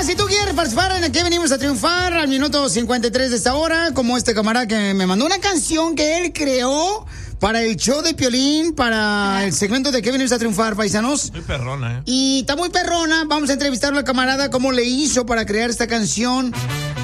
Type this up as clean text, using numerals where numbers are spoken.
si tú quieres participar en Aquí Venimos a Triunfar, al minuto 53 de esta hora, como este camarada que me mandó una canción que él creó para el show de Piolín, para el segmento de Aquí Venimos a Triunfar, paisanos. Muy perrona, Y está muy perrona. Vamos a entrevistarlo al camarada, cómo le hizo para crear esta canción.